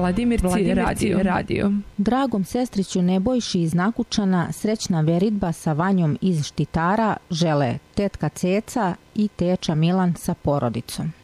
Vladimirci radio. Dragom sestriću Nebojši iz Nakučana srećna veridba sa Vanjom iz Štitara žele tetka Ceca i teča Milan sa porodicom.